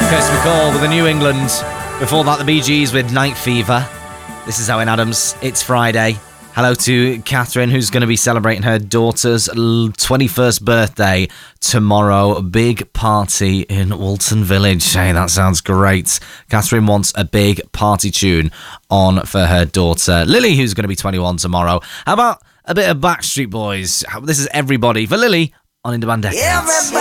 Kirsty MacColl with the New England. Before that, the Bee Gees with Night Fever. This is Owen Adams. It's Friday. Hello to Catherine, who's going to be celebrating her daughter's 21st birthday tomorrow. Big party in Walton Village. Hey, that sounds great. Catherine wants a big party tune on for her daughter. Lily, who's going to be 21 tomorrow. How about a bit of Backstreet Boys? This is Everybody for Lily on In Demand Decades.